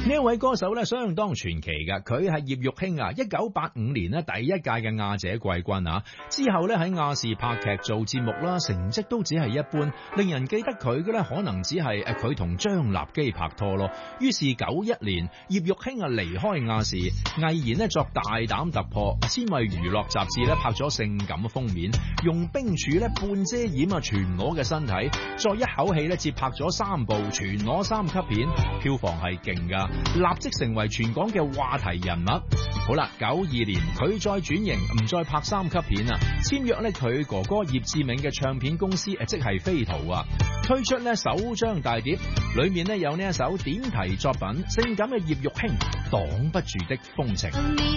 呢一位歌手咧相當傳奇嘅，佢係葉玉卿啊，1985年咧第一屆嘅亞姐季軍啊，之後咧喺亞視拍劇做節目啦，成績都只係一般，令人記得佢嘅咧可能只係佢同張立基拍拖咯。於是91年葉玉卿啊離開亞視，毅然咧作大膽突破，先為娛樂雜誌咧拍咗性感封面，用冰柱咧半遮掩啊全裸嘅身體，再一口氣咧接拍咗3部全裸3級片，票房係勁噶，立即成為全港嘅話題人物。好啦，92年佢再轉型，唔再拍3級片啊，簽約咧佢哥哥葉志明嘅唱片公司，即係飛圖啊，推出咧首張大碟，裏面咧有呢一首點題作品，性感嘅葉玉卿擋不住的風情。